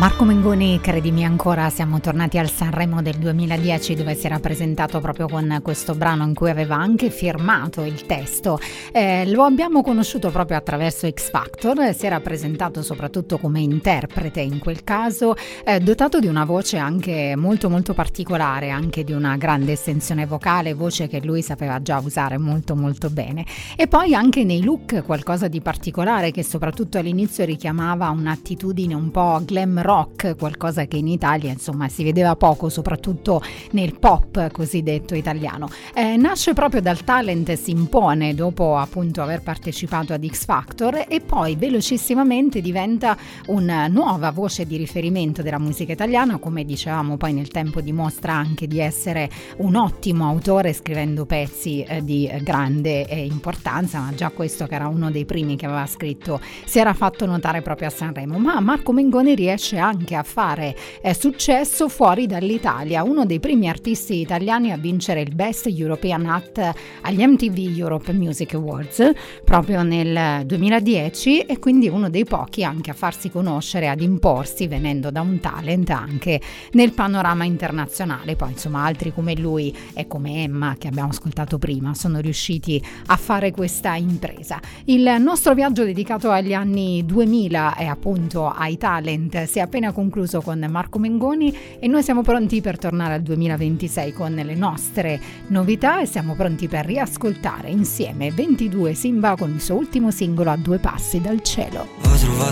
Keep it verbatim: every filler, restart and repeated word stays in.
Marco Mengoni, credimi ancora, siamo tornati al Sanremo del duemiladieci dove si era presentato proprio con questo brano in cui aveva anche firmato il testo. Eh, lo abbiamo conosciuto proprio attraverso X Factor, si era presentato soprattutto come interprete in quel caso, eh, dotato di una voce anche molto molto particolare, anche di una grande estensione vocale, voce che lui sapeva già usare molto molto bene. E poi anche nei look qualcosa di particolare che soprattutto all'inizio richiamava un'attitudine un po' glam rock, rock, qualcosa che in Italia insomma si vedeva poco, soprattutto nel pop cosiddetto italiano. Eh, nasce proprio dal talent, si impone dopo appunto aver partecipato ad X Factor e poi velocissimamente diventa una nuova voce di riferimento della musica italiana, come dicevamo poi nel tempo dimostra anche di essere un ottimo autore scrivendo pezzi eh, di grande eh, importanza, ma già questo che era uno dei primi che aveva scritto si era fatto notare proprio a Sanremo. Ma Marco Mengoni riesce anche a fare eh, successo fuori dall'Italia, uno dei primi artisti italiani a vincere il Best European Act agli M T V Europe Music Awards proprio nel duemiladieci e quindi uno dei pochi anche a farsi conoscere, ad imporsi venendo da un talent anche nel panorama internazionale. Poi insomma altri come lui e come Emma che abbiamo ascoltato prima sono riusciti a fare questa impresa. Il nostro viaggio dedicato agli anni duemila e appunto ai talent si è appena concluso con Marco Mengoni e noi siamo pronti per tornare al duemilaventisei con le nostre novità e siamo pronti per riascoltare insieme ventidue Simba con il suo ultimo singolo A due passi dal cielo.